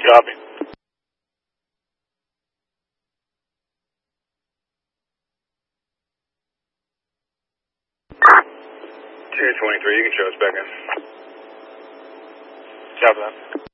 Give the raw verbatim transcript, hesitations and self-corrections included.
Copy. two twenty-three, you can show us back in. Copy that.